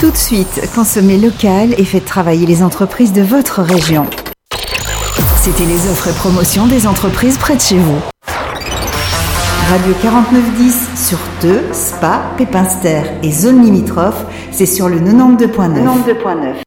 Tout de suite, consommez local et faites travailler les entreprises de votre région. C'était les offres et promotions des entreprises près de chez vous. Radio 4910 sur Teux, Spa, Pépinster et zone limitrophe, c'est sur le 92.9.